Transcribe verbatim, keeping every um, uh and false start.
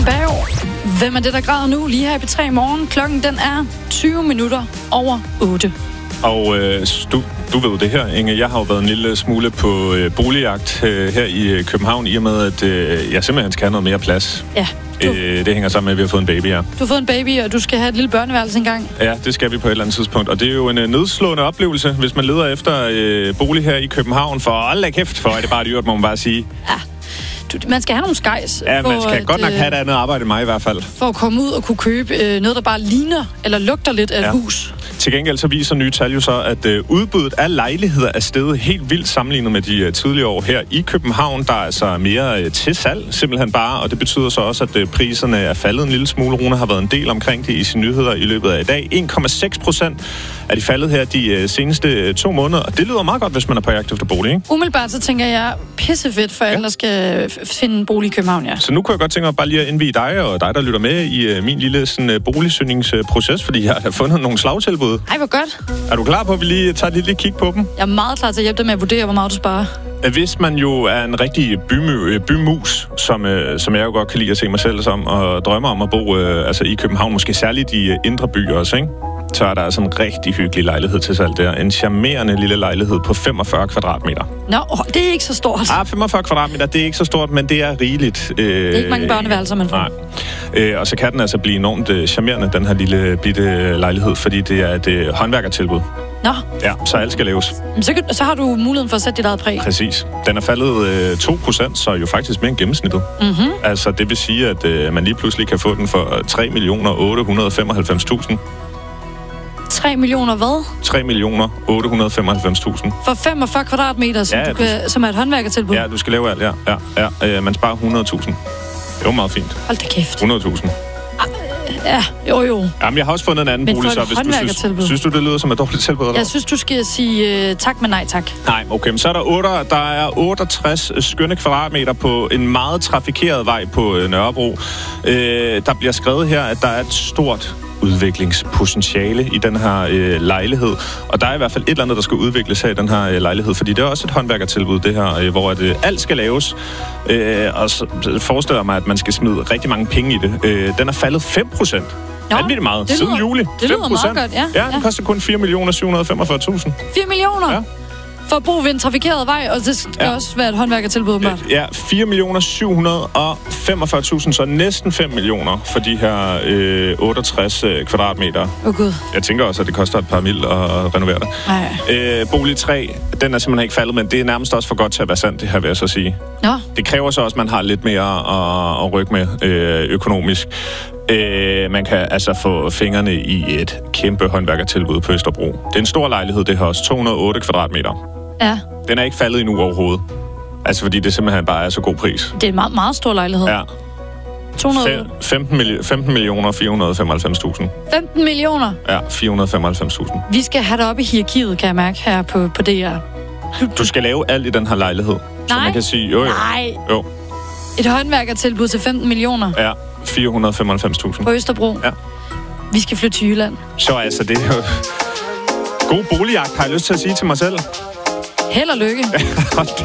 Bayo, hvem er det, der græder nu? Lige her i P tre Morgen. Klokken den er tyve minutter over otte. Og øh, du, du ved det her, Inge. Jeg har jo været en lille smule på øh, boligjagt øh, her i København, i og med, at øh, jeg simpelthen skal have noget mere plads. Ja. Du, øh, det hænger sammen med, at vi har fået en baby her. Du har fået en baby, og du skal have et lille børneværelse engang. Ja, det skal vi på et eller andet tidspunkt. Og det er jo en øh, nedslående oplevelse, hvis man leder efter øh, bolig her i København. For hold kæft, for er det bare dyrt, må man bare sige. Ja. Du, man skal have nogle skejs. Ja, man skal at, godt nok have et andet arbejde end mig i hvert fald. For at komme ud og kunne købe øh, noget, der bare ligner eller lugter lidt af et ja. hus. Til gengæld så viser nye tal jo så, at øh, udbuddet af lejligheder er steget helt vildt sammenlignet med de øh, tidligere år her i København. Der er altså mere øh, til salg, simpelthen bare, og det betyder så også, at øh, priserne er faldet en lille smule. Rune har været en del omkring det i sine nyheder i løbet af i dag. en komma seks procent er de faldet her de øh, seneste øh, to måneder, og det lyder meget godt, hvis man er på jagt efter bolig, ikke? Umiddelbart så tænker jeg, pissefedt for ja. alle, der skal finde en bolig i København, ja. Så nu kunne jeg godt tænke mig bare lige at indvige dig og dig, der lytter med i øh, min lille sådan, øh, boligsøgningsproces, fordi jeg har fundet nogle slagtilbud. Ej, hvor godt. Er du klar på, at vi lige tager et lille kig på dem? Jeg er meget klar til at hjælpe dig med at vurdere, hvor meget du sparer. Hvis man jo er en rigtig bymu, bymus, som, øh, som jeg jo godt kan lide at se mig selv som, og drømmer om at bo øh, altså i København, måske særligt i øh, indre byer også, ikke? Så er der altså en rigtig hyggelig lejlighed til salg der. En charmerende lille lejlighed på femogfyrre kvadratmeter. Nå, det er ikke så stort. Ah, femogfyrre kvadratmeter, det er ikke så stort, men det er rigeligt. Øh, det er ikke mange børneværelser, man får. Nej. Øh, og så kan den altså blive enormt øh, charmerende, den her lille bitte lejlighed, fordi det er et øh, håndværkertilbud. Nå. Ja, så alt skal laves. Så, kan, så har du muligheden for at sætte dit eget præg. Præcis. Den er faldet øh, to procent, så jo faktisk mere end gennemsnittet. Mm-hmm. Altså, det vil sige, at øh, man lige pludselig kan få den for tre millioner otte hundrede og femoghalvfems tusind. tre millioner hvad? tre millioner otte hundrede og femoghalvfems tusind. For femogfyrre kvadratmeter, som, ja, du kan, som er et håndværkertilbud? Ja, du skal lave alt, ja. ja, ja. Øh, man sparer hundrede tusind. Det var meget fint. Hold da kæft. hundrede tusind. Ja, jo jo. Jamen, jeg har også fundet en anden men bolig, så hvis du synes, synes du, det lyder som et dårligt tilbud? Eller? Jeg synes, du skal sige uh, tak, men nej tak. Nej, okay, men så er der, otte, der er otteogtres skønne kvadratmeter på en meget trafikeret vej på øh, Nørrebro. Øh, der bliver skrevet her, at der er et stort udviklingspotentiale i den her øh, lejlighed. Og der er i hvert fald et eller andet, der skal udvikles her i den her øh, lejlighed, fordi det er også et håndværkertilbud, det her, øh, hvor at, øh, alt skal laves. Øh, og så forestiller jeg mig, at man skal smide rigtig mange penge i det. Øh, den er faldet fem procent. Nå, det er meget. Det Siden lyder, juli. Det lyder meget godt, ja. Ja, den ja. koster kun fire millioner syv hundrede og femogfyrre tusind. fire millioner? Ja. For at bo ved en trafikeret vej, og det skal ja. også være et håndværkertilbud, øh, Ja, fire millioner syv hundrede og femogfyrre tusind, så næsten fem millioner for de her øh, otteogtres øh, kvadratmeter. Åh oh, gud. Jeg tænker også, at det koster et par mil at renovere det. Øh, bolig tre, den er simpelthen ikke faldet, men det er nærmest også for godt til at være sandt, det her vil jeg så sige. Nå. Det kræver så også, at man har lidt mere at, at rykke med øh, økonomisk. Øh, man kan altså få fingrene i et kæmpe håndværkertilbud på Østerbro. Det er en stor lejlighed, det har også to hundrede og otte kvadratmeter. Ja. Den er ikke faldet endnu overhovedet. Altså, fordi det simpelthen bare er så god pris. Det er en meget, meget stor lejlighed. Ja. to hundrede... femten millioner fire hundrede og femoghalvfems tusind. femten millioner? Ja, fire hundrede og femoghalvfems tusind. Vi skal have det op i hierarkiet, kan jeg mærke, her på, på D R. Du, du skal lave alt i den her lejlighed. Nej. Så man kan sige, jo, jo. Nej. Jo. Et håndværkertilbud til femten millioner? Ja, fire hundrede og femoghalvfems tusind. På Østerbro? Ja. Vi skal flytte til Jylland. Så altså, det er jo... God boligjagt, har jeg lyst til at sige til mig selv. Held og lykke.